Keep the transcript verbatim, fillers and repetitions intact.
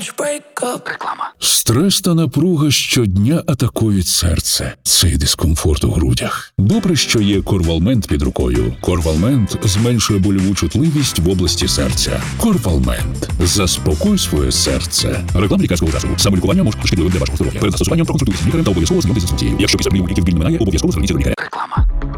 Реклама. Стрес та напруга щодня атакують серце. Цей дискомфорт у грудях. Добре, що є Корвалмент під рукою. Корвалмент зменшує больову чутливість в області серця. Корвалмент. Заспокой своє серце. Реклама лікарського засобу. Самолікування може бути шкідливим для вашого здоров'я. Перед застосуванням проконсультуйтесь з лікарем та обов'язково знайомтесь з інструкцією. Якщо після прийому ліків біль не минає, обов'язково зверніться до лікаря. Реклама.